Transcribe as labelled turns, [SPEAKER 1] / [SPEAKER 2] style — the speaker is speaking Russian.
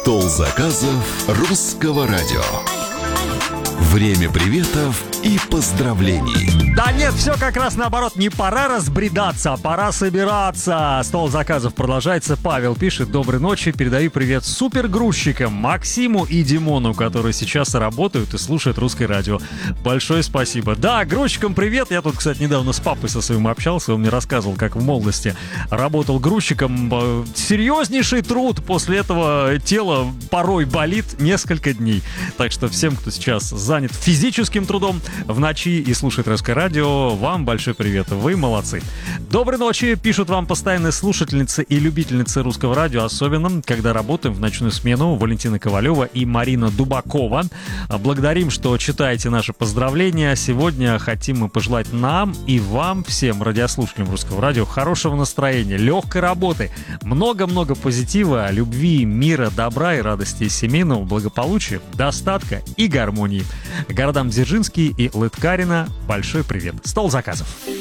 [SPEAKER 1] Стол заказов русского радио. Время приветов и поздравлений.
[SPEAKER 2] Да нет, все как раз наоборот. Не пора разбредаться, а пора собираться. Стол заказов продолжается. Павел пишет: доброй ночи, передаю привет супергрузчикам Максиму и Димону, которые сейчас работают и слушают русское радио. Большое спасибо. Да, грузчикам привет. Я тут, кстати, недавно с папой со своим общался. Он мне рассказывал, как в молодости работал грузчиком. Серьезнейший труд. После этого тело порой болит несколько дней. Так что всем, кто сейчас занят физическим трудом в ночи и слушает русское радио, вам большой привет, вы молодцы. Доброй ночи, пишут вам постоянные слушательницы и любительницы русского радио, особенно когда работаем в ночную смену, Валентина Ковалева и Марина Дубакова. Благодарим, что читаете наши поздравления. Сегодня хотим мы пожелать нам и вам, всем радиослушателям русского радио, хорошего настроения, легкой работы, много-много позитива, любви, мира, добра и радости, семейного благополучия, достатка и гармонии. Городам Дзержинский и Лыткарино большой привет. Стол заказов.